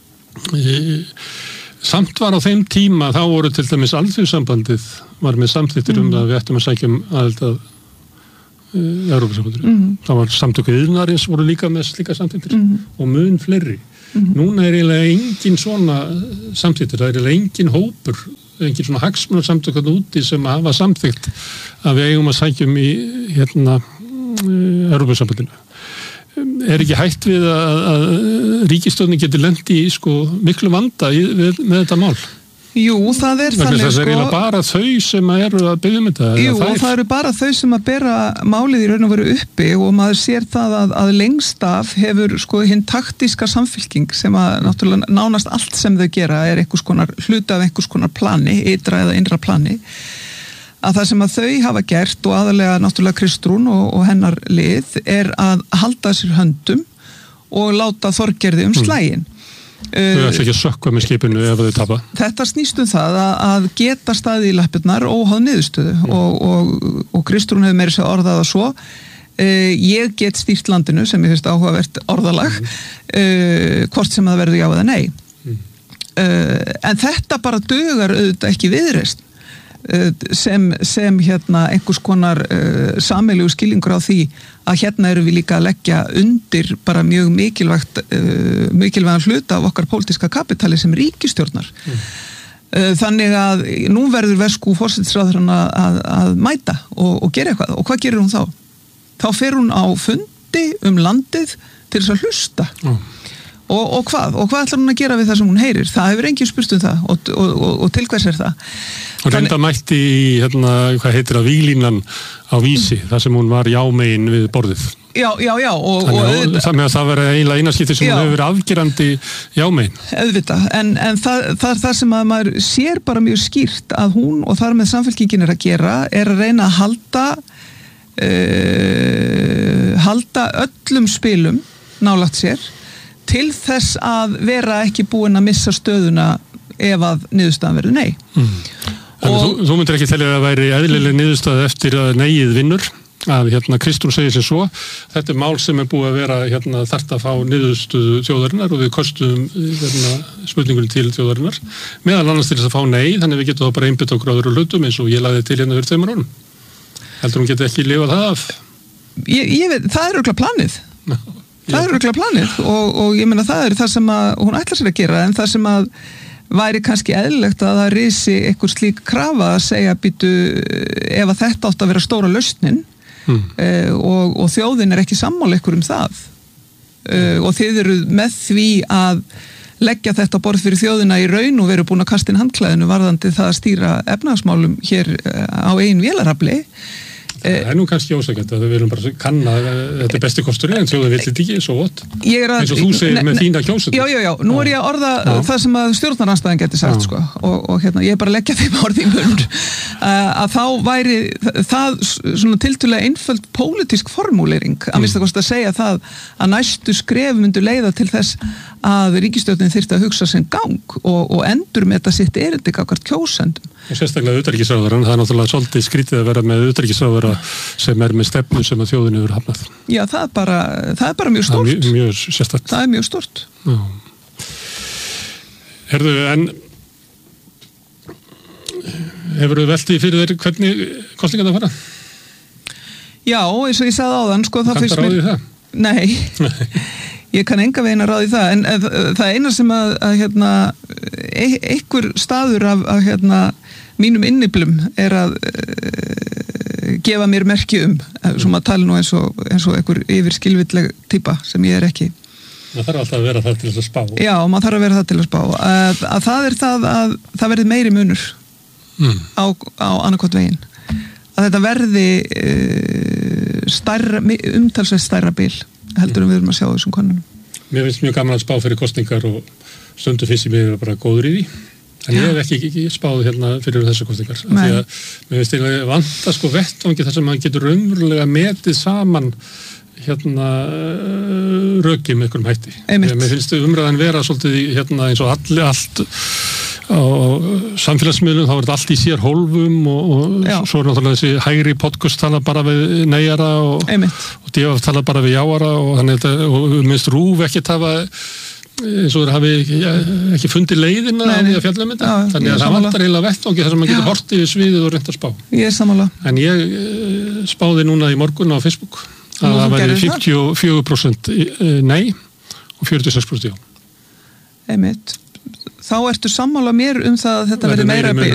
Samt var á þeim tíma, þá voru til dæmis Alþjóðsambandið var með samþykktir það að við ættum að sækjum aðild að Evrópusambandinu. Það var samtöku iðnaðarins voru líka með slíka samþykktir og mun fleiri. Núna eiginlega engin svona samþykktir, það eiginlega engin hópur, engin svona hagsmunarsamtök úti sem hafa samþykkt að við eigum að sækjum í Evrópusambandinu. Ekki hætt við að ríkisstjórnin getur lent í miklu vanda með þetta mál? Jú, það þannig það er eiginlega bara þau sem eru að byggja þetta. Jú, það eru bara þau sem að bera málið í raun og veru uppi og maður sér það að lengst af hefur hinn taktíska samfylking sem að náttúrulega nánast allt sem þau gera einhvers konar hluta af einhvers konar plani, ytra eða innra plani að það sem að þau hafa gert og aðalega náttúrulega Kristrún og hennar lið að halda sér höndum og láta Þorgerði slaginn. Þau ætla ekki að sökkva með skipinu ef þau tapa. Þetta snýst það að geta staðið í lappirnar óháð niðurstöðu og Kristrún hefur meira sér orðað að svo ég get stýrt landinu sem ég finnst áhugavert orðalag hvort sem það verður já eða nei. En þetta bara dugar auðvitað ekki viðreisn sem einhvers konar sameiginlegu skilningur á því að eru við líka að leggja undir bara mjög mikilvægan hluta af okkar pólitíska kapitali sem ríkisstjórnar. Þannig að nú verður vesku forsætisráðherrann að mæta og gera eitthvað. Og hvað gerir hún þá? Þá fer hún á fundi landið til þess að hlusta. Og hvað? Og hvað ætlar hún að gera við það sem hún heyrir? Það hefur enginn spurt það og til hvers það? Hún reynda mætti í, hvað heitir það, víglínan á Vísi, þar sem hún var jámegin við borðið. Já. Þannig að það verði eiginlega einaskipti sem hún hefur verið afgerandi jámegin. Auðvitað, en það sem að maður sér bara mjög skýrt að hún og þar með samfélkingin að gera að reyna að halda öllum spilum nálægt sér til þess að vera ekki búin að missa stöðuna ef að niðurstaðan verður nei. Þú myndir ekki telja að það væri eðlileg niðurstaða eftir að neyið vinnur að Kristrún segir sem svo, þetta mál sem búið að vera þarft að fá niðurstöðu þjóðarinnar og við kostuðum spurningunni til þjóðarinnar meðal annars til þess að fá nei, þannig við getum þá bara einbytt okkur á öðru hlutum eins og ég lagði til fyrir 2 árum. Heldur hún geti ekki lifað það af? Ég veit, það er örugglega planið. Það er örugglega planið og ég meina það er það sem að hún ætlar sér að gera en það sem að væri kannski eðlilegt að það risi einhver slík krafa að segja býtu ef að þetta átt að vera stóra lausnin og þjóðin ekki sammála ykkur það og þið eru með því að leggja þetta borð fyrir þjóðina í raun og veru búin að kasta inn handklæðinu varðandi það að stýra efnahagsmálum hér á eigin vélarafli. Það nú kannski ósækjandi að við viljum bara kanna þetta besti kostur en þjóðin vill þetta ekki, svo vott. Eins og þú segir með þína kjósendur. Já, nú er ég að orða það sem að stjórnarandstæðin geti sagt, sko, og ég er bara að leggja þeim orð í munn, að þá væri það svona tiltölulega einföld pólitísk formúlering, að minnsta kosti að segja það að næstu skref myndu leiða til þess að ríkisstjórnin þyrfti að hugsa sinn gang og endur með þetta sitt erindi gagnvart kjósendum. Og sérstaklega utanríkisráðherrann, það er náttúrulega svolítið skrítið að vera með utanríkisráðherra sem með stefnu sem að þjóðin hefur hafnað. Já, það er bara mjög stórt. Það er mjög sérstakt. Það er mjög stórt. Já. Herðu, en hefur þú veltið fyrir þér hvernig kosningarnar fara? Já, eins og ég sagði áðan, sko, það fyrst mér... Kanntu ráðið það? Nei. Ég kann enga veginn að ráði það, en það eina sem að einhver staður af mínum inniblum er að gefa mér merki svo maður tala nú eins og einhver yfirskilvilleg típa sem ég er ekki. Það þarf alltaf að vera það til þess að spá. Já, maður þarf að vera það til að spá. Að það er það að það verði meiri munur á annarkot veginn. Að þetta verði umtalsveit stærra bil heldur við erum að sjá þessum konunum. Mér finnst mjög gaman að spá fyrir kosningar og stundu finnst ég mér bara góður í því. En ég hef ekki spáð fyrir þessu kosningar. Því að mér finnst ég vanta vettvangi þar sem maður getur raunverulega metið saman röki með einhverjum hætti. Mér finnst umræðan vera svolítið eins og allt á samfélagsmiðlum, þá er þetta allt í sér hólfum og svo er náttúrulega þessi hægri podcast tala bara við neyjara og DF tala bara við jáara og minnst RÚV ekki hafa eins og þeir hafi ekki fundið leiðina í að fjalla þetta. Þannig að það vantar heila vettvangi þar sem maður getur hort yfir sviðið og reynt að spá. Ég er sammála. En ég spáði núna í morgun á Facebook að það væri 54% nei og 46% já. Einmitt. Þá ertu sammála mér það að þetta verði meira bil.